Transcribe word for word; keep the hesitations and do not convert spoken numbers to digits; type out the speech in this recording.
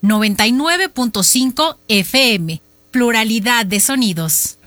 noventa y nueve punto cinco F M. Pluralidad de sonidos.